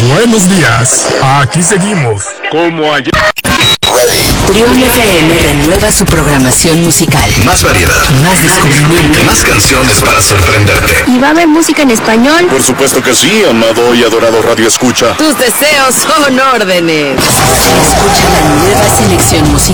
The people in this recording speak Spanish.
Buenos días, aquí seguimos, como ayer. Trión FM renueva su programación musical. Más variedad, Más descubrimiento. más canciones para sorprenderte. ¿Y va a haber música en español? Por supuesto que sí, amado y adorado Radio Escucha. Tus deseos son órdenes. Escucha la nueva selección musical